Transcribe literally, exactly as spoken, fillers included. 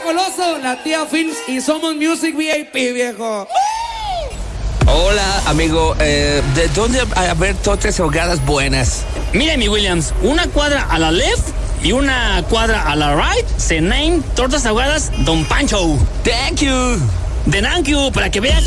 Goloso, la tía Films y Somos Music V I P, viejo. Hola, amigo. Eh, ¿De dónde haber tortas ahogadas buenas? Mire, mi Williams, una cuadra a la left y una cuadra a la right se name Tortas Ahogadas Don Pancho. Thank you. De thank you, para que vea